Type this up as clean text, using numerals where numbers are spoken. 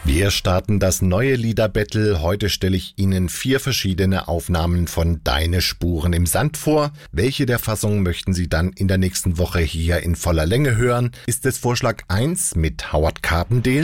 Wir starten das neue Liederbattle. Heute stelle ich Ihnen 4 verschiedene Aufnahmen von Deine Spuren im Sand vor. Welche der Fassungen möchten Sie dann in der nächsten Woche hier in voller Länge hören? Ist es Vorschlag 1 mit Howard Carpendale?